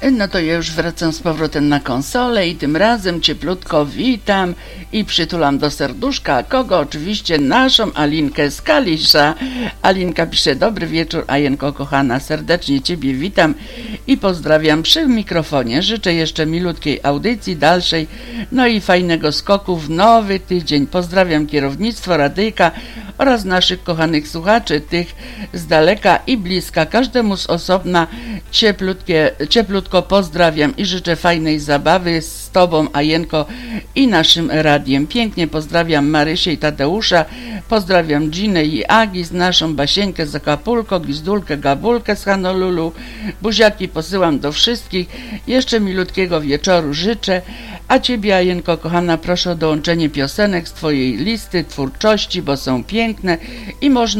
No to ja już wracam z powrotem na konsolę i tym razem cieplutko witam i przytulam do serduszka, kogo oczywiście naszą Alinkę z Kalisza. Alinka pisze: dobry wieczór, Ajenko kochana, serdecznie Ciebie witam i pozdrawiam przy mikrofonie. Życzę jeszcze milutkiej audycji dalszej, no i fajnego skoku w nowy tydzień. Pozdrawiam kierownictwo radyjka oraz naszych kochanych słuchaczy, tych z daleka i bliska, każdemu z osobna cieplutko pozdrawiam i życzę fajnej zabawy z Tobą, Ajenko, i naszym radiem. Pięknie pozdrawiam Marysię i Tadeusza, pozdrawiam Ginę i Agi, z naszą Basieńkę z Acapulco, Gwizdulkę, Gabulkę z Honolulu. Buziaki posyłam do wszystkich, jeszcze milutkiego wieczoru życzę, a Ciebie, Ajenko kochana, proszę o dołączenie piosenek z Twojej listy twórczości, bo są piękne i można